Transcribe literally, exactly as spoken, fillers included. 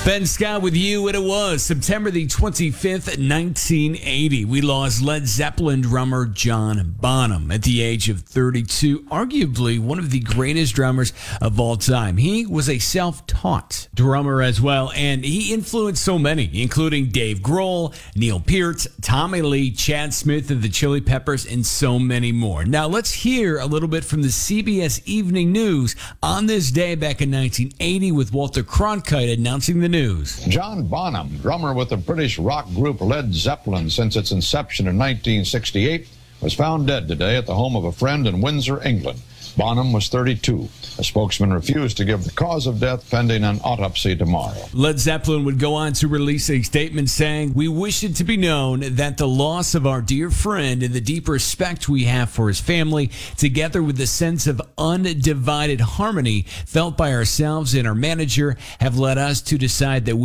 Ben Scott with you, and it was September the twenty-fifth, nineteen eighty. We lost Led Zeppelin drummer John Bonham at the age of thirty-two, arguably one of the greatest drummers of all time. He was a self-taught drummer as well, and he influenced so many, including Dave Grohl, Neil Peart, Tommy Lee, Chad Smith of the Chili Peppers, and so many more. Now, let's hear a little bit from the C B S Evening News on this day back in nineteen eighty with Walter Cronkite announcing the news. John Bonham, drummer with the British rock group Led Zeppelin since its inception in nineteen sixty-eight, was found dead today at the home of a friend in Windsor, England. Bonham was thirty-two. A spokesman refused to give the cause of death pending an autopsy tomorrow. Led Zeppelin would go on to release a statement saying, "We wish it to be known that the loss of our dear friend and the deep respect we have for his family, together with the sense of undivided harmony felt by ourselves and our manager, have led us to decide that we